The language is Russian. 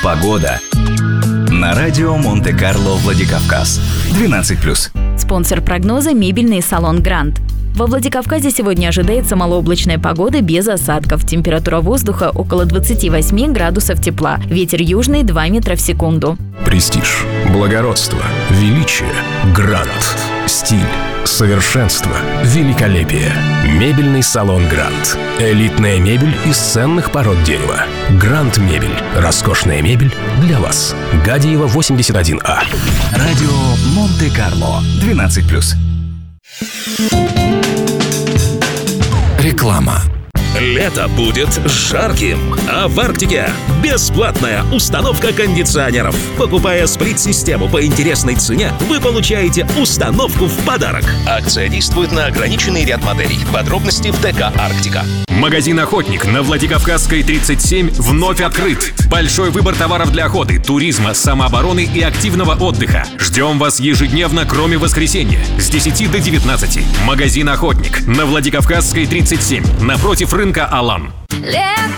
Погода. На радио Монте-Карло Владикавказ. 12+. Спонсор прогноза – мебельный салон «Гранд». Во Владикавказе сегодня ожидается малооблачная погода без осадков. Температура воздуха около 28 градусов тепла. Ветер южный 2 метра в секунду. Престиж, благородство, величие, грант, стиль, совершенство, великолепие. Мебельный салон «Грант». Элитная мебель из ценных пород дерева. «Грант Мебель». Роскошная мебель для вас. Гадиева, 81А. Радио Монте-Карло. 12+. Реклама. Лето будет жарким, а в Арктике бесплатная установка кондиционеров. Покупая сплит-систему по интересной цене, вы получаете установку в подарок. Акция действует на ограниченный ряд моделей. Подробности в ТК «Арктика». Магазин «Охотник» на Владикавказской 37 вновь открыт. Большой выбор товаров для охоты, туризма, самообороны и активного отдыха. Ждем вас ежедневно, кроме воскресенья, с 10 до 19. Магазин «Охотник» на Владикавказской 37, напротив рынка «Алан».